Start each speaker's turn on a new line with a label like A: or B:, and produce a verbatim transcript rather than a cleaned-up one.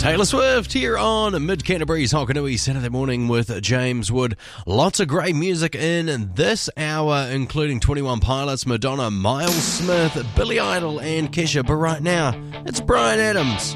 A: Taylor Swift here on Mid Canterbury's Hokanui Saturday morning with James Wood. Lots of great music in this hour, including twenty-one Pilots, Madonna, Miles Smith, Billy Idol and Kesha. But right now, it's Bryan Adams.